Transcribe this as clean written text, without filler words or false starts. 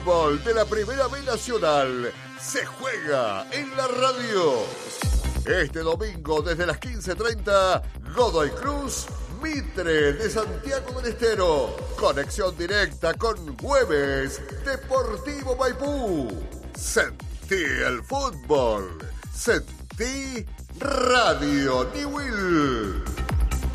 Fútbol de la Primera B Nacional se juega en la radio. Este domingo desde las 15:30, Godoy Cruz, Mitre de Santiago del Estero. Conexión directa con Güemes Deportivo Maipú. Sentí el fútbol. Sentí Radio Newell.